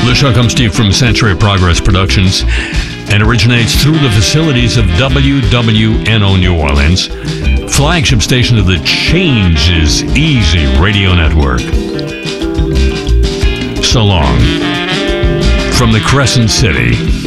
The show comes to you from Century Progress Productions and originates through the facilities of WWNO New Orleans, flagship station of the Change is Easy radio network. So long from the Crescent City.